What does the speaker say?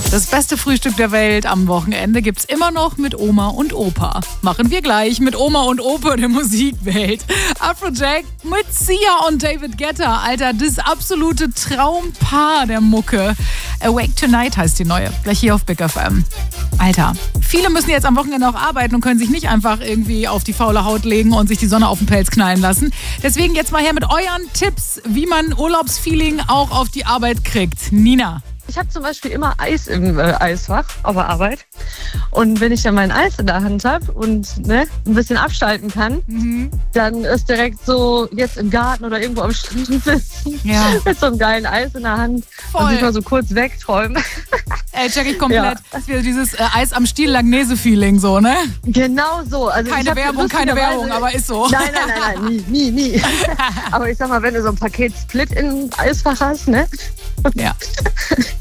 Das beste Frühstück der Welt am Wochenende gibt's immer noch mit Oma und Opa. Machen wir gleich mit Oma und Opa der Musikwelt. Afrojack mit Sia und David Guetta. Alter, das absolute Traumpaar der Mucke. Awake Tonight heißt die neue. Gleich hier auf Big FM. Alter, viele müssen jetzt am Wochenende auch arbeiten und können sich nicht einfach irgendwie auf die faule Haut legen und sich die Sonne auf den Pelz knallen lassen. Deswegen jetzt mal her mit euren Tipps, wie man Urlaubsfeeling auch auf die Arbeit kriegt. Nina. Ich habe zum Beispiel immer Eis im Eisfach auf der Arbeit. Und wenn ich dann mein Eis in der Hand habe und ein bisschen abschalten kann, dann ist direkt so jetzt im Garten oder irgendwo am Strand sitzen mit so einem geilen Eis in der Hand und sich mal so kurz wegträumen. Ey, check ich komplett. Ja. Das wäre dieses Eis am Stiel Langnese-Feeling so, ne? Genau so. Also keine Werbung, aber ist so. Nein, nie. Aber ich sag mal, wenn du so ein Paket Split im Eisfach hast, ne? Ja.